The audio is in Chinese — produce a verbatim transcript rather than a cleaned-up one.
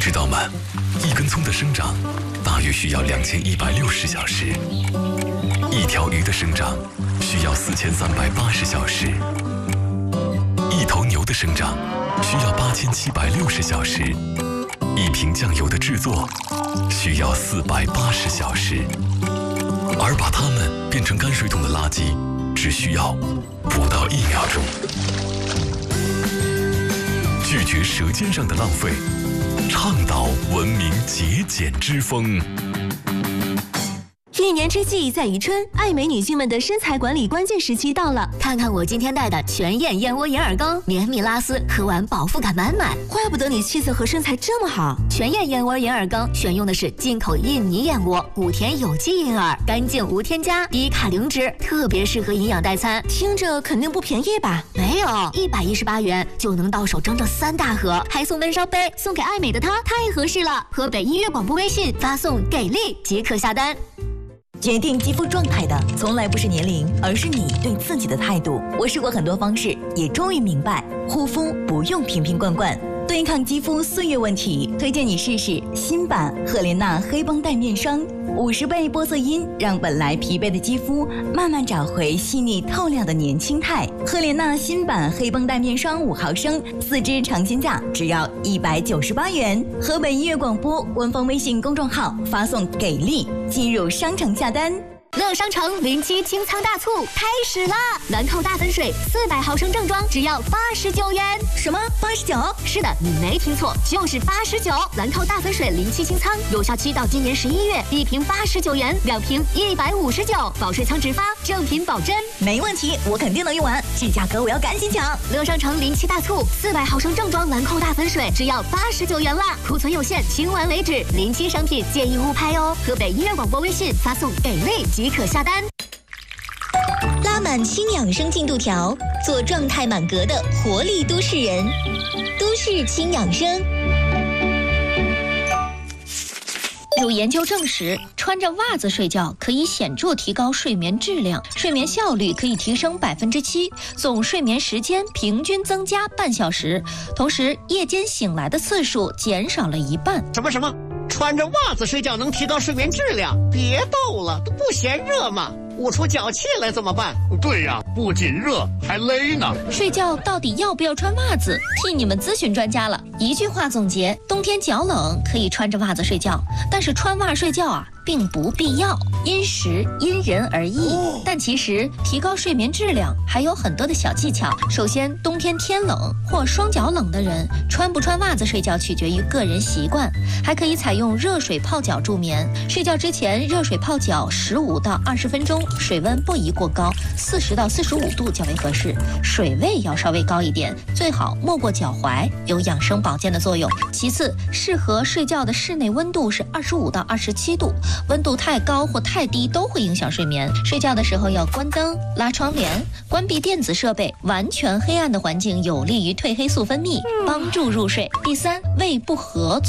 知道吗？一根葱的生长大约需要两千一百六十小时，一条鱼的生长需要四千三百八十小时，一头牛的生长需要八千七百六十小时，一瓶酱油的制作需要四百八十小时，而把它们变成泔水桶的垃圾只需要不到一秒钟。拒绝舌尖上的浪费，倡导文明节俭之风。 一年之计在于春，爱美女性们的身材管理关键时期到了。 看看我今天带的全燕燕窝眼耳膏，绵密拉丝，喝完饱腹感满满。 怪不得你气色和身材这么好。 全燕燕窝眼耳膏选用的是进口印尼燕窝，古田有机银耳，干净无添加，低卡零脂，特别适合营养代餐。 听着肯定不便宜吧？ 没有，一百一十八元就能到手整整三大盒，还送温烧杯，送给爱美的她太合适了。河北音乐广播微信发送给力即可下单。 决定肌肤状态的从来不是年龄，而是你对自己的态度。我试过很多方式，也终于明白，护肤不用瓶瓶罐罐。对抗肌肤岁月问题，推荐你试试新版赫莲娜黑绷带面霜，五十倍玻色因让本来疲惫的肌肤慢慢找回细腻透亮的年轻态。赫莲娜新版黑绷带面霜五毫升，四支尝鲜价只要一百九十八元。河北音乐广播官方微信公众号发送给力，进入商城下单。 乐商城零七清仓大促开始啦！兰蔻大粉水四百毫升正装只要八十九元。 什么？八十九？ 是的，你没听错，就是八十九。兰蔻大粉水零七清仓有效期到今年十一月，一瓶八十九元，两瓶一百五十九，保水仓直发，正品保真。 没问题，我肯定能用完，这价格我要赶紧抢！ 乐商城零七大促，四百毫升正装兰蔻大粉水只要八十九元啦，库存有限，清完为止。零七商品建议勿拍哦。河北音乐广播微信发送给力即可下单。 拉满轻养生进度条，做状态满格的活力都市人。都市轻养生。 有研究证实，穿着袜子睡觉可以显著提高睡眠质量，睡眠效率可以提升百分之七，总睡眠时间平均增加半小时，同时夜间醒来的次数减少了一半。 什么什么？穿着袜子睡觉能提高睡眠质量？别逗了，都不嫌热吗？捂出脚气来怎么办？ 对呀，不仅热还勒呢。 睡觉到底要不要穿袜子？替你们咨询专家了。一句话总结：冬天脚冷可以穿着袜子睡觉，但是穿袜睡觉啊并不必要，因时因人而异。但其实提高睡眠质量还有很多的小技巧。首先，冬天天冷或双脚冷的人，穿不穿袜子睡觉取决于个人习惯，还可以采用热水泡脚助眠。睡觉之前热水泡脚十五到二十分钟，水温不宜过高，四十到四十五度较为合适，水位要稍微高一点，最好没过脚踝，有养生保健的作用。其次，适合睡觉的室内温度是二十五到二十七度，温度太高或太低都会影响睡眠。睡觉的时候要关灯、拉窗帘、关闭电子设备，完全黑暗的环境有利于褪黑素分泌，帮助入睡。第三，胃不和